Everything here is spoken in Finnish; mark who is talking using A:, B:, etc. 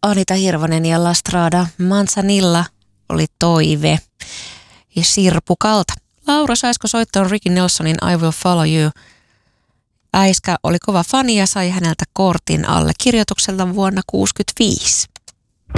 A: Anita Hirvonen ja La Strada Manzanilla oli Toive. Ja Sirpu Kalta. Laura saisko soittaa Ricky Nelsonin I Will Follow You? Äiskä oli kova fani ja sai häneltä kortin allekirjoitukselta vuonna 1965.